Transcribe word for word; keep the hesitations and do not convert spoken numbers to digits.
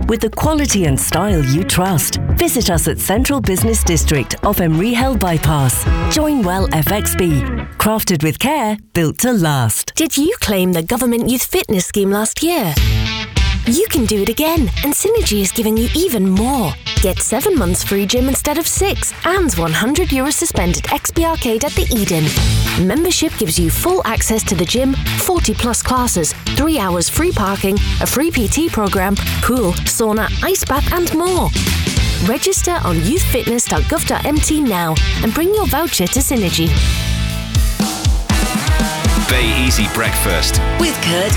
with the quality and style you trust. Visit us at Central Business District off Emrihel Bypass. Join Well F X B. Crafted with care, built to last. Did you claim the Government Youth Fitness Scheme last year? You can do it again, and Synergy is giving you even more. Get seven months free gym instead of six, and one hundred euro suspended X P Arcade at the Eden. Membership gives you full access to the gym, forty plus classes, three hours free parking, a free P T program, pool, sauna, ice bath, and more. Register on youth fitness dot gov dot m t now and bring your voucher to Synergy. Bay Easy Breakfast With Kurt